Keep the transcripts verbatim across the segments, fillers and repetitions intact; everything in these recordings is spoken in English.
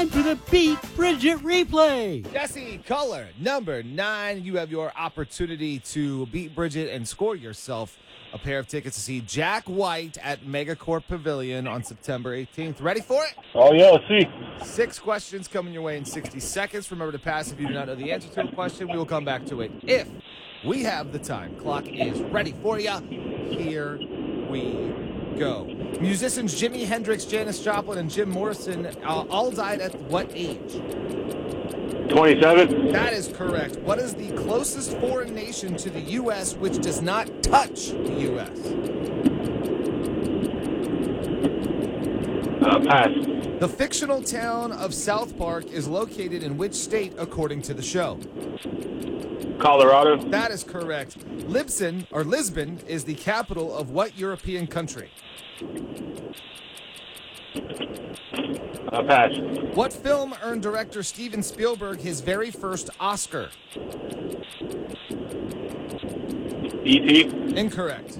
For the Beat Bridget replay. Jesse, caller number nine. You have your opportunity to beat Bridget and score yourself a pair of tickets to see Jack White at Megacorp Pavilion on September eighteenth. Ready for it? Oh, yeah, let's see. Six questions coming your way in sixty seconds. Remember to pass if you do not know the answer to a question. We will come back to it if we have the time. Clock is ready for you. Here we go. Musicians Jimi Hendrix, Janis Joplin, and Jim Morrison uh, all died at what age? twenty-seven. That is correct. What is the closest foreign nation to the U S which does not touch the U S? Uh, pass. The fictional town of South Park is located in which state according to the show? Colorado. That is correct. Lisbon, or Lisbon, is the capital of what European country? Uh, pass. What film earned director Steven Spielberg his very first Oscar? E T. Incorrect.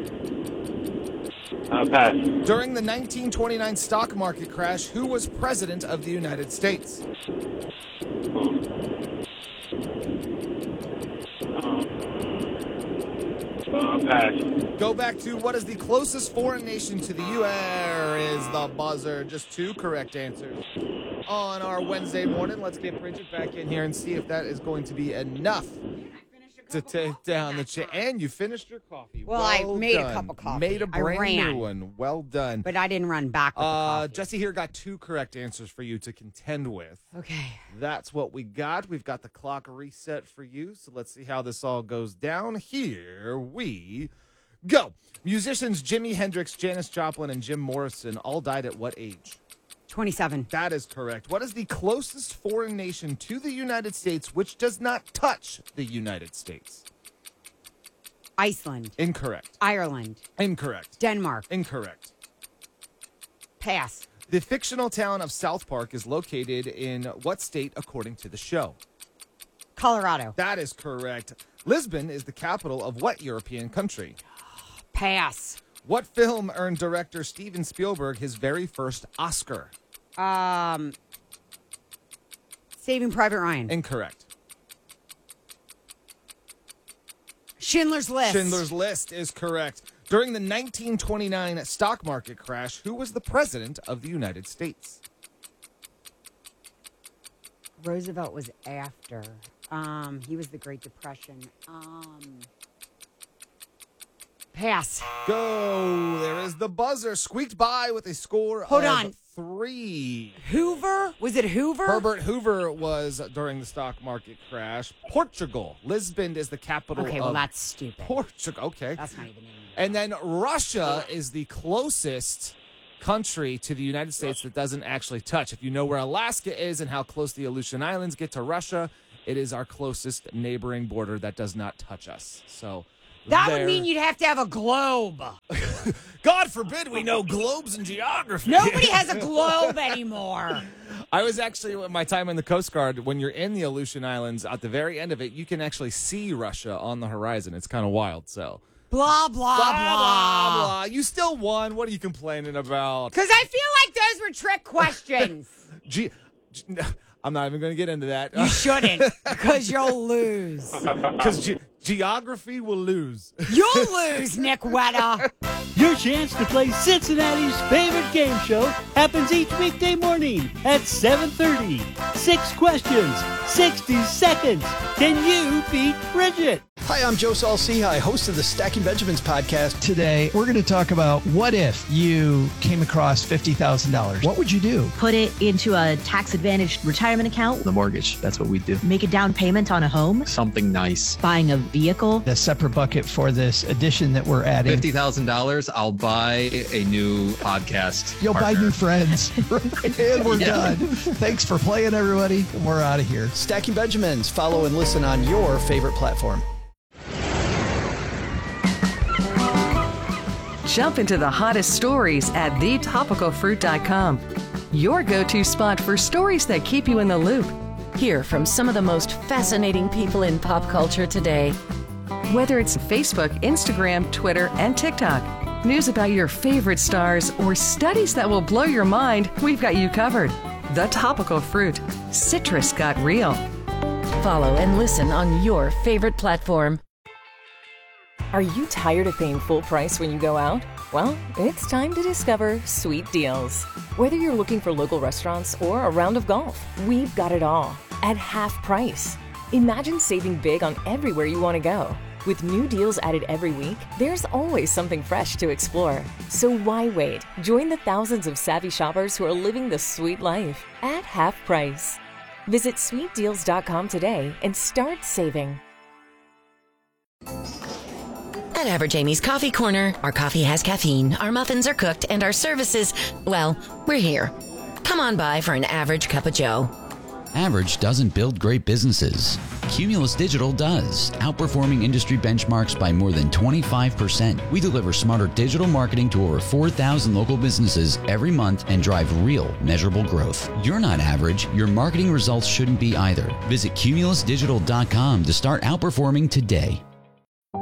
Uh, pass. During the nineteen twenty-nine stock market crash, who was president of the United States? Uh, pass. Go back to what is the closest foreign nation to the U S? There is the buzzer. Just two correct answers on our Wednesday morning. Let's get Bridget back in here and see if that is going to be enough to take down the chair. And you finished your coffee. Well, Well I made done. a cup of coffee. Made a I brand ran. new one. Well done. But I didn't run back with Uh, the coffee. Jesse here got two correct answers for you to contend with. Okay. That's what we got. We've got the clock reset for you. So let's see how this all goes down. Here we go. Musicians Jimi Hendrix, Janis Joplin, and Jim Morrison all died at what age? twenty-seven. That is correct. What is the closest foreign nation to the United States which does not touch the United States? Iceland. Incorrect. Ireland. Incorrect. Denmark. Incorrect. Pass. The fictional town of South Park is located in what state according to the show? Colorado. That is correct. Lisbon is the capital of what European country? Pass. What film earned director Steven Spielberg his very first Oscar? Um, Saving Private Ryan. Incorrect. Schindler's List. Schindler's List is correct. During the nineteen twenty-nine stock market crash, who was the president of the United States? Roosevelt was after. Um, he was the Great Depression. Um, pass. Go. There is the buzzer. Squeaked by with a score Hold of on. three. Hoover? Was it Hoover? Herbert Hoover was during the stock market crash. Portugal. Lisbon is the capital Okay, of well, that's stupid. Portugal. Okay. That's not even in And then Russia is the closest country to the United States that doesn't actually touch. If you know where Alaska is and how close the Aleutian Islands get to Russia, it is our closest neighboring border that does not touch us. So That there- would mean you'd have to have a globe. God forbid we know globes and geography. Nobody has a globe anymore. I was actually, at my time in the Coast Guard, when you're in the Aleutian Islands, at the very end of it, you can actually see Russia on the horizon. It's kind of wild, so. Blah, blah, Blah, blah. blah, blah. You still won. What are you complaining about? Because I feel like those were trick questions. Ge- ge- I'm not even going to get into that. You shouldn't, because you'll lose. Because ge- geography will lose. You'll lose, Nick Wetta. Your chance to play Cincinnati's favorite game show happens each weekday morning at seven thirty. Six questions, sixty seconds. Can you beat Bridget? Hi, I'm Joe Saul-Sehy, host of the Stacking Benjamins podcast. Today, we're going to talk about what if you came across fifty thousand dollars? What would you do? Put it into a tax-advantaged retirement account. The mortgage, that's what we do. Make a down payment on a home. Something nice. Buying a vehicle. A separate bucket for this addition that we're adding. fifty thousand dollars, I'll buy a new podcast You'll partner. buy new friends. And we're done. Thanks for playing, everybody. And we're out of here. Stacking Benjamins. Follow and listen on your favorite platform. Jump into the hottest stories at the topical fruit dot com. Your go-to spot for stories that keep you in the loop. Hear from some of the most fascinating people in pop culture today. Whether it's Facebook, Instagram, Twitter, and TikTok, news about your favorite stars, or studies that will blow your mind, we've got you covered. The Topical Fruit. Citrus got real. Follow and listen on your favorite platform. Are you tired of paying full price when you go out? Well, it's time to discover Sweet Deals. Whether you're looking for local restaurants or a round of golf, we've got it all at half price. Imagine saving big on everywhere you want to go. With new deals added every week, there's always something fresh to explore. So why wait? Join the thousands of savvy shoppers who are living the sweet life at half price. Visit sweet deals dot com today and start saving. At Average Amy's Coffee Corner, our coffee has caffeine, our muffins are cooked, and our services, well, we're here. Come on by for an average cup of joe. Average doesn't build great businesses. Cumulus Digital does, outperforming industry benchmarks by more than twenty-five percent. We deliver smarter digital marketing to over four thousand local businesses every month and drive real, measurable growth. You're not average. Your marketing results shouldn't be either. Visit cumulus digital dot com to start outperforming today.